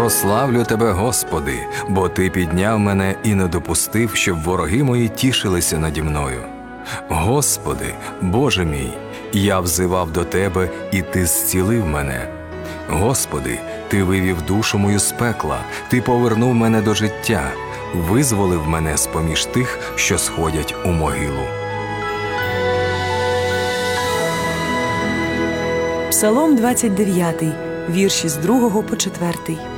Прославлю Тебе, Господи, бо Ти підняв мене і не допустив, щоб вороги мої тішилися наді мною. Господи, Боже мій, я взивав до Тебе, і Ти зцілив мене. Господи, Ти вивів душу мою з пекла, Ти повернув мене до життя, визволив мене з-поміж тих, що сходять у могилу. Псалом 29, вірші з 2 по 4.